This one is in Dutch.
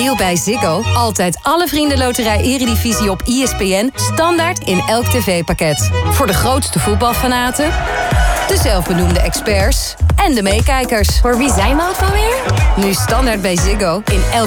deal bij Ziggo. Altijd alle Vriendenloterij Eredivisie op ESPN. Standaard in elk tv-pakket. Voor de grootste voetbalfanaten, de zelfbenoemde experts en de meekijkers. Voor wie zijn we ook alweer? Nu standaard bij Ziggo in elk